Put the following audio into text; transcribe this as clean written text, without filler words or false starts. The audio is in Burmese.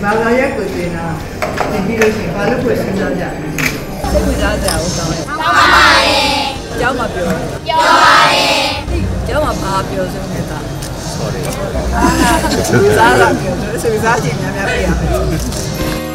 ဘာသာရပ်ကိုသင်တာသင်ပြီးလို့ရှိရင်ဘာလို့ဖွင့်စဉ်းစားကြလဲစိတ်ဝင်စားကြအောင်ကောင်းတယ်ကောင်းပါရဲ့ကျောင်းမှာပြောပါရဲ့ကျောင်းမှာဘာပြောဆုံးနေတာ sorry စားလာပြောဆိုစားချင်များများပြရမယ်